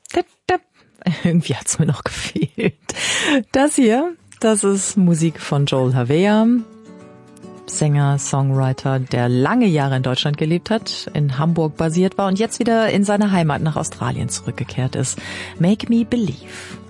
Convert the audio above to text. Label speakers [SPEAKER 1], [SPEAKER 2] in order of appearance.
[SPEAKER 1] Irgendwie hat's mir noch gefehlt. Das hier, das ist Musik von Joel Havea, Sänger, Songwriter, der lange Jahre in Deutschland gelebt hat, in Hamburg basiert war und jetzt wieder in seine Heimat nach Australien zurückgekehrt ist. Make Me Believe.